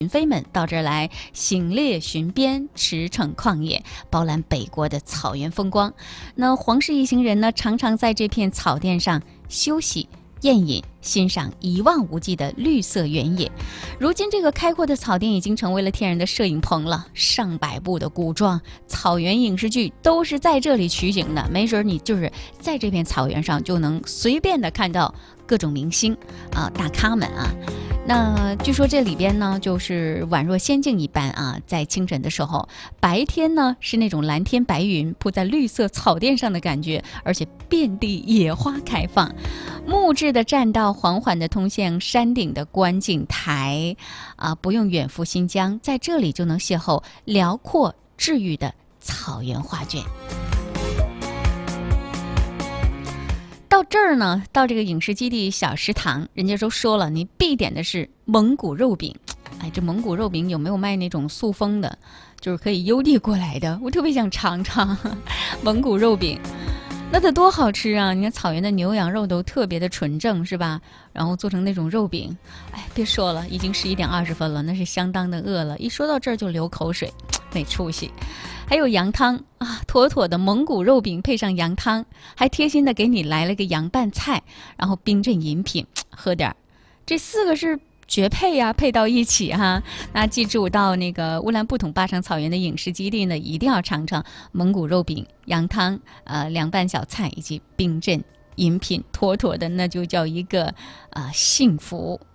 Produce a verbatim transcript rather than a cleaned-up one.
巡妃们到这儿来行猎巡边，驰骋旷野，饱览北国的草原风光。那皇室一行人呢，常常在这片草甸上休息宴饮，欣赏一望无际的绿色原野。如今这个开阔的草甸已经成为了天然的摄影棚了，上百部的古装草原影视剧都是在这里取景的，没准你就是在这片草原上就能随便的看到各种明星啊、大咖们啊。那据说这里边呢，就是宛若仙境一般啊，在清晨的时候，白天呢是那种蓝天白云铺在绿色草甸上的感觉，而且遍地野花开放，木质的栈道缓缓地通向山顶的观景台啊，不用远赴新疆，在这里就能邂逅辽阔治愈的草原画卷。到这儿呢，到这个影视基地小食堂，人家都说了，你必点的是蒙古肉饼。哎，这蒙古肉饼有没有卖那种塑封的，就是可以邮递过来的？我特别想尝尝蒙古肉饼，那得多好吃啊！你看草原的牛羊肉都特别的纯正，是吧？然后做成那种肉饼，哎，别说了，已经十一点二十分了，那是相当的饿了。一说到这儿就流口水，没出息。还有羊汤啊，妥妥的蒙古肉饼配上羊汤，还贴心的给你来了个羊拌菜，然后冰镇饮品，喝点儿，这四个是绝配呀、啊，配到一起哈、啊。那记住到那个乌兰布统巴掌草原的影视基地呢，一定要尝尝蒙古肉饼、羊汤、呃凉拌小菜以及冰镇饮品，妥妥的那就叫一个啊、呃、幸福。